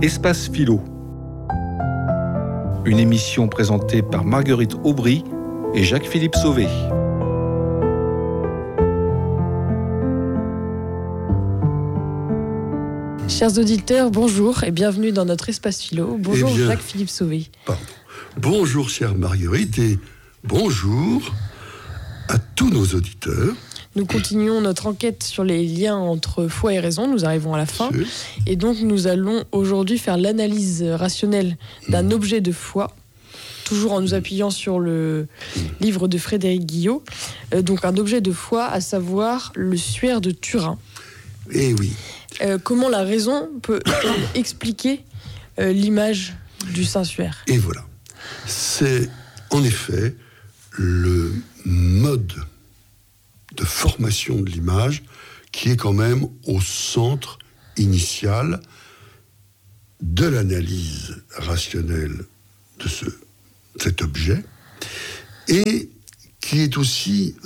Espace Philo. Une émission présentée par Marguerite Aubry et Jacques-Philippe Sauvé. Chers auditeurs, bonjour et bienvenue dans notre Espace Philo. Bonjour Jacques-Philippe Sauvé. Bonjour chère Marguerite et bonjour à tous nos auditeurs. Nous continuons notre enquête sur les liens entre foi et raison, nous arrivons à la fin. Et donc nous allons aujourd'hui faire l'analyse rationnelle d'un objet de foi, toujours en nous appuyant sur le livre de Frédéric Guillot. Donc un objet de foi, à savoir le suaire de Turin. Eh oui. Comment la raison peut expliquer l'image du Saint-Suaire. Et voilà. C'est en effet le mode de formation de l'image qui est quand même au centre initial de l'analyse rationnelle de cet objet et qui est aussi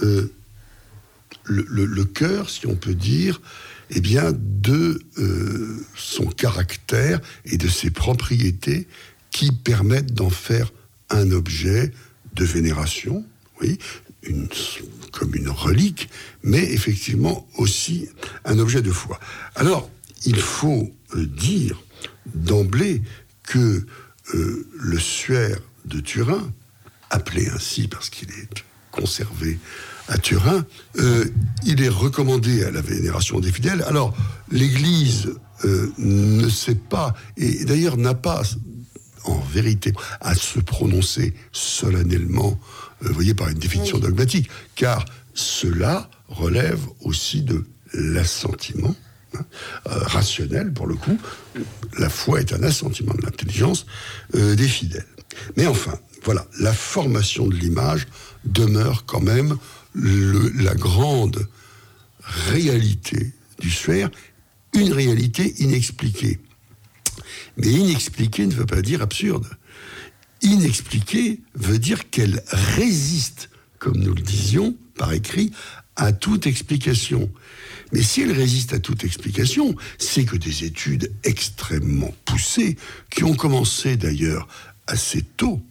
le cœur, si on peut dire, eh bien, de son caractère et de ses propriétés qui permettent d'en faire un objet de vénération, oui, comme une relique, mais effectivement aussi un objet de foi. Alors, il faut dire d'emblée que le suaire de Turin, appelé ainsi parce qu'il est conservé à Turin, il est recommandé à la vénération des fidèles. Alors, l'Église ne sait pas, et d'ailleurs n'a pas, en vérité, à se prononcer solennellement, vous voyez, par une définition dogmatique, car cela relève aussi de l'assentiment rationnel, pour le coup. La foi est un assentiment de l'intelligence des fidèles. Mais enfin, voilà, la formation de l'image demeure quand même la grande réalité du suaire, une réalité inexpliquée. Mais inexpliquée ne veut pas dire absurde. Inexpliquée veut dire qu'elle résiste, comme nous le disions par écrit, à toute explication. Mais si elle résiste à toute explication, c'est que des études extrêmement poussées, qui ont commencé d'ailleurs assez tôt,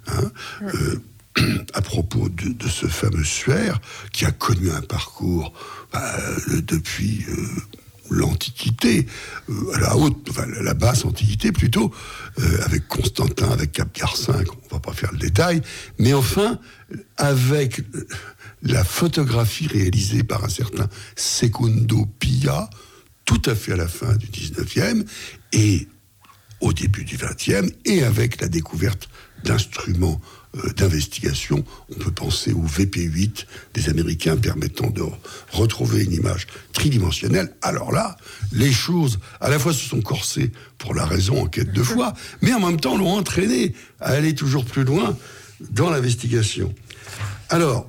à propos de ce fameux suaire, qui a connu un parcours depuis l'Antiquité, la basse Antiquité plutôt, avec Constantin, avec Capgar V, on ne va pas faire le détail, mais enfin, avec la photographie réalisée par un certain Secondo Pia, tout à fait à la fin du 19e, et au début du 20e, et avec la découverte d'instruments d'investigation, on peut penser au VP8 des Américains permettant de retrouver une image tridimensionnelle. Alors là, les choses, à la fois se sont corsées pour la raison en quête de foi, mais en même temps l'ont entraîné à aller toujours plus loin dans l'investigation. Alors,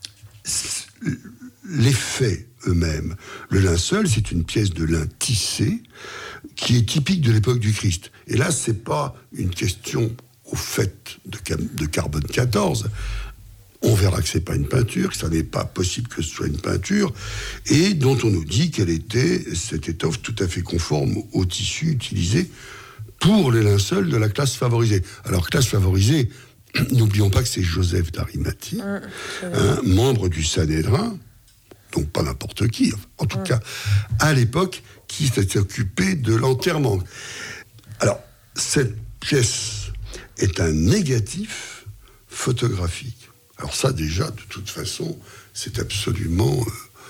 les faits eux-mêmes, le linceul, c'est une pièce de lin tissé qui est typique de l'époque du Christ. Et là, c'est pas une question au fait de carbone 14, on verra que c'est pas une peinture, que ça n'est pas possible que ce soit une peinture, et dont on nous dit qu'elle était cette étoffe tout à fait conforme au tissu utilisé pour les linceuls de la classe favorisée. Alors, classe favorisée, n'oublions pas que c'est Joseph d'Arimathie, membre du Sanhédrin, donc pas n'importe qui, en tout cas, à l'époque, qui s'était occupé de l'enterrement. Alors, cette pièce est un négatif photographique. Alors ça, déjà, de toute façon, c'est absolument,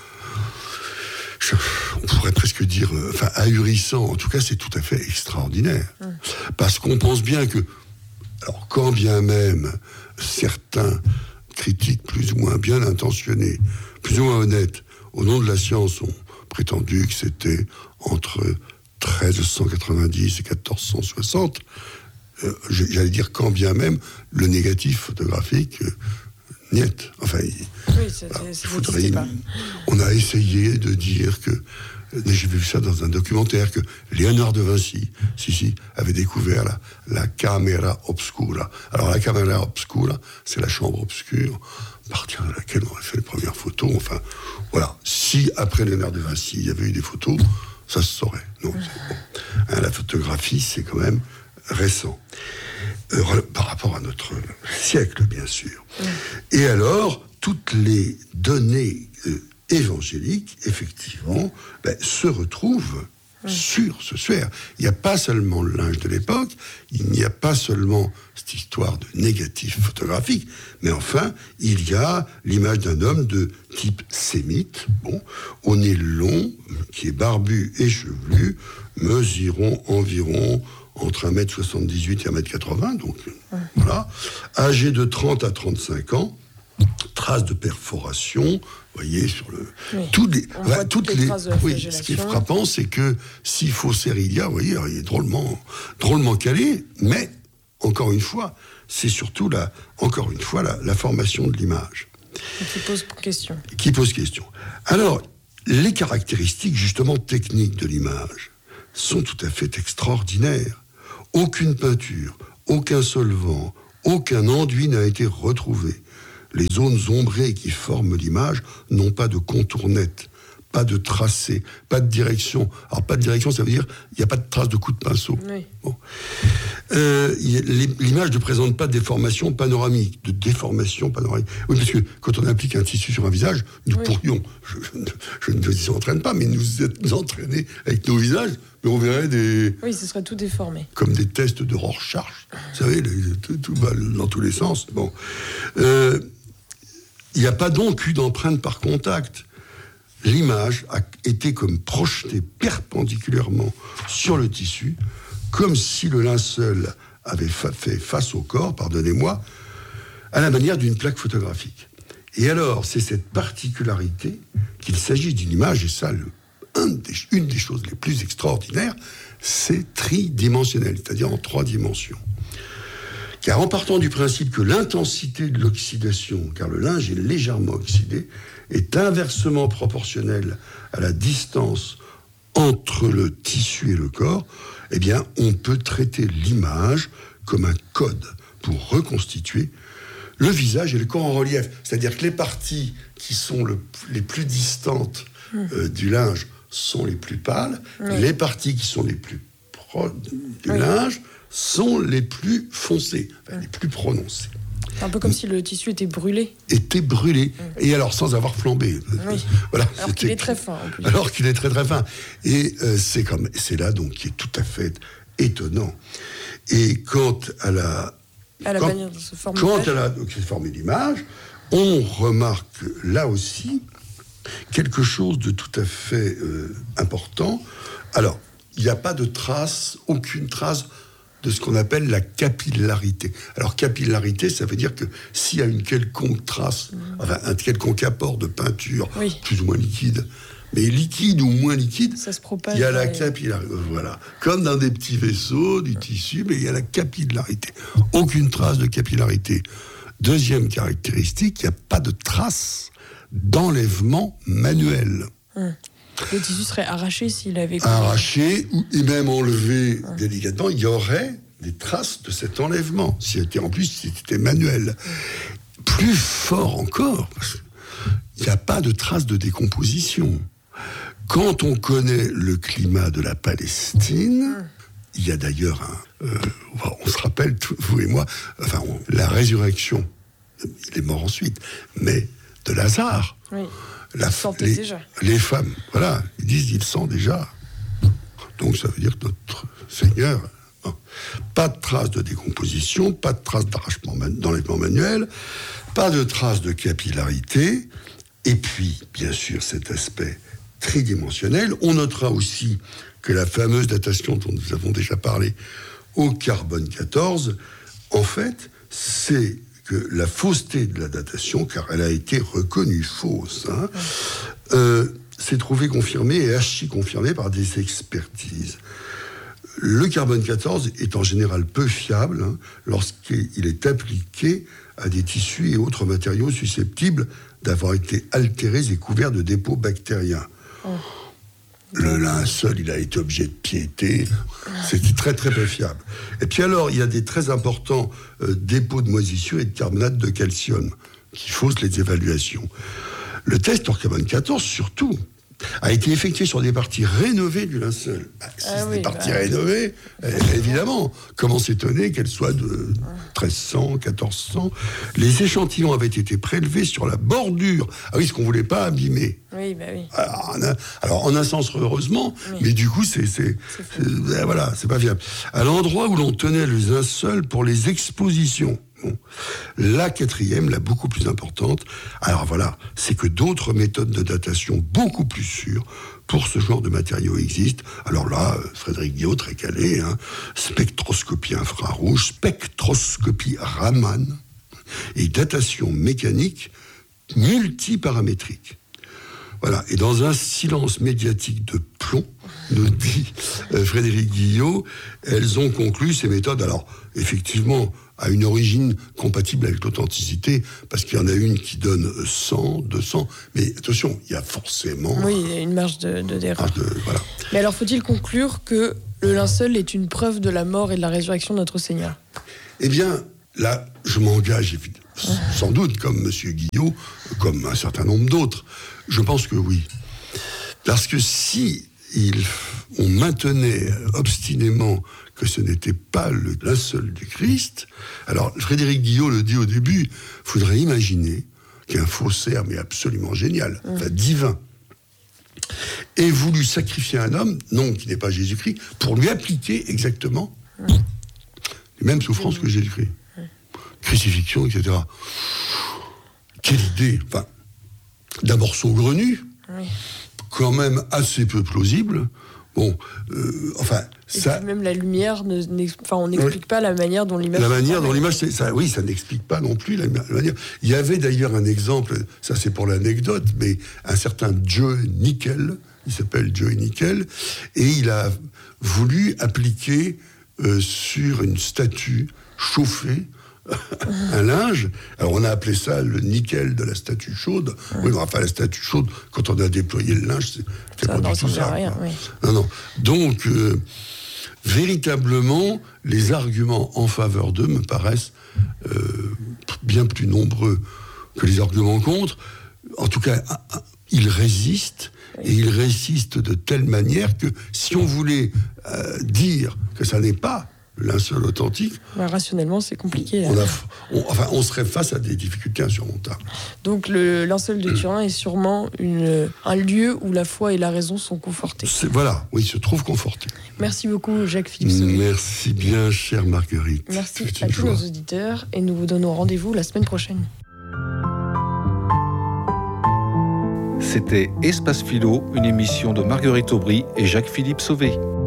on pourrait presque dire, ahurissant. En tout cas, c'est tout à fait extraordinaire. Parce qu'on pense bien que, alors quand bien même certains critiques plus ou moins bien intentionnés, plus ou moins honnêtes, au nom de la science, ont prétendu que c'était entre 1390 et 1460, j'allais dire quand bien même le négatif photographique niet. Enfin, on a essayé de dire que, j'ai vu ça dans un documentaire, que Léonard de Vinci, avait découvert la camera obscura. Alors la camera obscura, c'est la chambre obscure, à partir de laquelle on a fait les premières photos. Enfin, voilà. Si après Léonard de Vinci, il y avait eu des photos, ça se saurait. Non, c'est bon. la photographie, c'est quand même récent. Par rapport à notre siècle, bien sûr. Et alors, toutes les données évangéliques, effectivement, se retrouvent sur ce suaire. Il n'y a pas seulement le linge de l'époque, il n'y a pas seulement cette histoire de négatif photographique, mais enfin, il y a l'image d'un homme de type sémite, au nez long, qui est barbu et chevelu, mesurant environ entre 1m78 et 1m80, donc voilà, âgé de 30 à 35 ans, traces de perforation, vous voyez, sur le... Oui. Toutes les traces de flagellation. Ce qui est frappant, c'est que Sifo Serilia, vous voyez, il est drôlement calé, mais, encore une fois, c'est surtout la formation de l'image. Qui pose question. Alors, les caractéristiques, justement, techniques de l'image sont tout à fait extraordinaires. Aucune peinture, aucun solvant, aucun enduit n'a été retrouvé. Les zones ombrées qui forment l'image n'ont pas de contour net, pas de tracé, pas de direction. Alors, pas de direction, ça veut dire il n'y a pas de trace de coup de pinceau. Oui. Bon. L'image ne présente pas de déformation panoramique. Oui, parce que quand on applique un tissu sur un visage, nous pourrions, je ne vous entraîne pas, mais nous entraîner avec nos visages, mais on verrait des... Oui, ce serait tout déformé. Comme des tests de Rorschach, vous savez, tout va dans tous les sens. Bon. Il n'y a pas donc eu d'empreinte par contact. L'image a été comme projetée perpendiculairement sur le tissu, comme si le linceul avait fait face au corps, pardonnez-moi, à la manière d'une plaque photographique. Et alors, c'est cette particularité qu'il s'agit d'une image, et ça, une des choses les plus extraordinaires, c'est tridimensionnel, c'est-à-dire en 3 dimensions. Car en partant du principe que l'intensité de l'oxydation, car le linge est légèrement oxydé, est inversement proportionnelle à la distance entre le tissu et le corps, eh bien, on peut traiter l'image comme un code pour reconstituer le visage et le corps en relief. C'est-à-dire que les parties qui sont les plus distantes du linge sont les plus pâles, les parties qui sont les plus proches du linge sont les plus foncées, les plus prononcées. C'est un peu comme si le tissu était brûlé. Et alors sans avoir flambé. Oui. Voilà, alors qu'il est très fin. En plus. Alors qu'il est très très fin. Et c'est là donc qui est tout à fait étonnant. Et quant à la manière de se former l'image, on remarque là aussi quelque chose de tout à fait important. Alors, il n'y a pas de trace, aucune trace de ce qu'on appelle la capillarité. Alors, capillarité, ça veut dire que s'il y a une quelconque trace, un quelconque apport de peinture, plus ou moins liquide, mais liquide ou moins liquide, ça se propage, il y a la capillarité. Voilà. Comme dans des petits vaisseaux du tissu, mais il y a la capillarité. Aucune trace de capillarité. Deuxième caractéristique, il n'y a pas de trace d'enlèvement manuel. Le tissu serait arraché s'il avait... Arraché, et même enlevé délicatement, il y aurait des traces de cet enlèvement. En plus, si c'était manuel. Plus fort encore, il n'y a pas de traces de décomposition. Quand on connaît le climat de la Palestine, il y a d'ailleurs on se rappelle, vous et moi, la résurrection, il est mort ensuite, mais de Lazare. Oui. Les femmes, voilà, ils disent ils sentent déjà. Donc ça veut dire que notre Seigneur, pas de traces de décomposition, pas de traces d'enlèvement manuel, pas de traces de capillarité, et puis, bien sûr, cet aspect tridimensionnel. On notera aussi que la fameuse datation dont nous avons déjà parlé au carbone 14, en fait, c'est que la fausseté de la datation, car elle a été reconnue fausse, s'est trouvée confirmée et archi-confirmée par des expertises. Le carbone 14 est en général peu fiable lorsqu'il est appliqué à des tissus et autres matériaux susceptibles d'avoir été altérés et couverts de dépôts bactériens. Le linceul, il a été objet de piété. C'était très, très peu fiable. Et puis alors, il y a des très importants dépôts de moisissure et de carbonate de calcium qui faussent les évaluations. Le test hors carbone 14, surtout, a été effectuée sur des parties rénovées du linceul. Si c'est des parties rénovées, évidemment, comment s'étonner qu'elles soient de 1300, 1400. Les échantillons avaient été prélevés sur la bordure. Ah oui, ce qu'on ne voulait pas abîmer. Oui, bah oui. Alors, en un sens, heureusement, mais du coup, c'est pas viable. À l'endroit où l'on tenait le linceul pour les expositions. Bon. La quatrième, la beaucoup plus importante, alors voilà, c'est que d'autres méthodes de datation beaucoup plus sûres pour ce genre de matériaux existent. Alors là, Frédéric Guillot, très calé, spectroscopie infrarouge, spectroscopie Raman et datation mécanique multiparamétrique. Voilà, et dans un silence médiatique de plomb, nous dit Frédéric Guillot, elles ont conclu ces méthodes, alors effectivement, à une origine compatible avec l'authenticité, parce qu'il y en a une qui donne 100, 200, mais attention, il y a forcément... Oui, il y a une marge d'erreur. Voilà. Mais alors, faut-il conclure que le linceul est une preuve de la mort et de la résurrection de notre Seigneur ? Eh bien, là, je m'engage, sans doute, comme M. Guillot, comme un certain nombre d'autres. Je pense que oui. Parce que si on maintenait obstinément que ce n'était pas le linceul du Christ, alors Frédéric Guillot le dit au début, il faudrait imaginer qu'un faussaire, mais absolument génial, divin, ait voulu sacrifier un homme, non, qui n'est pas Jésus-Christ, pour lui appliquer exactement les mêmes souffrances que Jésus-Christ. Crucifixion, etc. Quelle idée. Enfin, d'abord saugrenue, quand même assez peu plausible. Bon, ça... Et même la lumière, on n'explique pas la manière dont l'image... La manière dont l'image, ça n'explique pas non plus la manière. Il y avait d'ailleurs un exemple, ça c'est pour l'anecdote, mais un certain Joe Nickel, il s'appelle Joe Nickel, et il a voulu appliquer sur une statue chauffée un linge. Alors on a appelé ça le nickel de la statue chaude. Oui, la statue chaude, quand on a déployé le linge, c'est pas du tout ça. Rien, oui. Non. Donc, véritablement, les arguments en faveur d'eux me paraissent bien plus nombreux que les arguments contre. En tout cas, ils résistent. Et ils résistent de telle manière que si on voulait dire que ça n'est pas le linceul authentique... rationnellement, c'est compliqué. On serait face à des difficultés insurmontables. Donc le linceul de Turin est sûrement un lieu où la foi et la raison sont confortées. Il se trouve conforté. Merci beaucoup, Jacques-Philippe Sauvé. Merci bien, chère Marguerite. Merci à tous nos auditeurs et nous vous donnons rendez-vous la semaine prochaine. C'était Espace Philo, une émission de Marguerite Aubry et Jacques-Philippe Sauvé.